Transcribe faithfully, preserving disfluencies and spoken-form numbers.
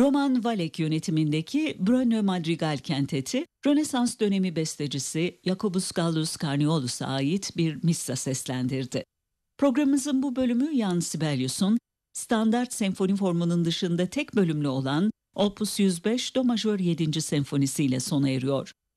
Roman Valek yönetimindeki Brno Madrigal kenteti, Rönesans dönemi bestecisi Jacobus Gallus Carniolus'a ait bir missa seslendirdi. Programımızın bu bölümü Jan Sibelius'un standart senfoni formunun dışında tek bölümlü olan Opus yüz beş Do majör yedinci senfonisiyle sona eriyor.